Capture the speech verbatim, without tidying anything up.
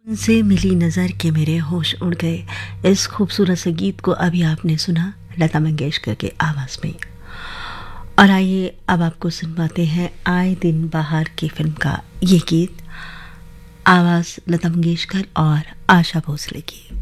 से मिली नज़र के मेरे होश उड़ गए। इस खूबसूरत से गीत को अभी आपने सुना लता मंगेशकर के आवाज़ में। और आइए अब आपको सुनवाते हैं आए दिन बाहर की फिल्म का ये गीत, आवाज़ लता मंगेशकर और आशा भोसले की।